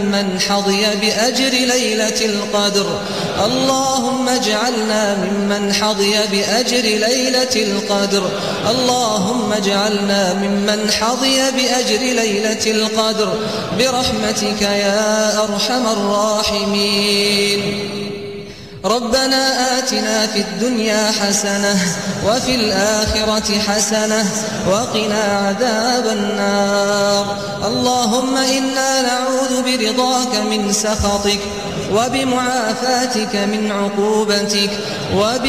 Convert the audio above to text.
ممن حظي بأجر ليلة القدر. اللهم اجعلنا ممن حظي بأجر ليلة القدر. اللهم اجعلنا ممن حظي بأجر ليلة القدر برحمتك يا أرحم الراحمين. ربنا آتنا في الدنيا حسنة وفي الآخرة حسنة وقنا عذاب النار. اللهم إنا نعوذ برضاك من سخطك وبمعافاتك من عقوبتك